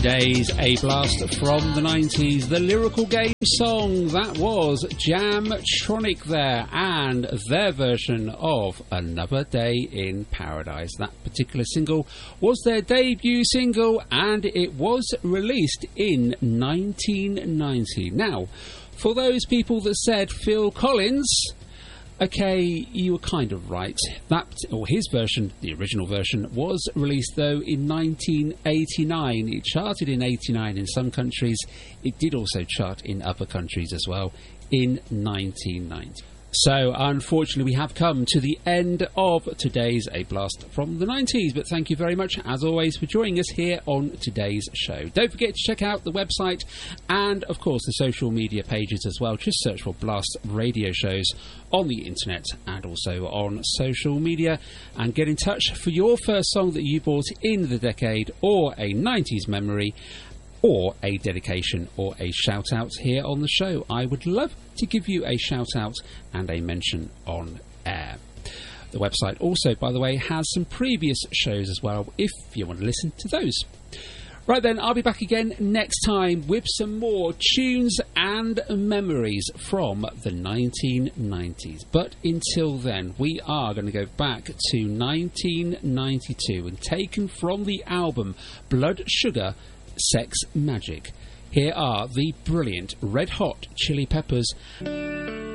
Today's A Blast from the 90s, the Lyrical Game song, that was Jamtronic there, and their version of Another Day in Paradise. That particular single was their debut single, and it was released in 1990. Now, for those people that said Phil Collins, okay, you were kind of right. That, or his version, the original version, was released though in 1989. It charted in 89 in some countries. It did also chart in other countries as well in 1990. So, unfortunately, we have come to the end of today's A Blast from the 90s. But thank you very much, as always, for joining us here on today's show. Don't forget to check out the website and, of course, the social media pages as well. Just search for Blast Radio Shows on the internet and also on social media. And get in touch for your first song that you bought in the decade, or a 90s memory, or a dedication or a shout out here on the show. I would love to give you a shout out and a mention on air. The website also, by the way, has some previous shows as well if you want to listen to those. Right then, I'll be back again next time with some more tunes and memories from the 1990s. But until then, we are going to go back to 1992 and taken from the album Blood Sugar Sex Magic. Here are the brilliant Red Hot Chili Peppers.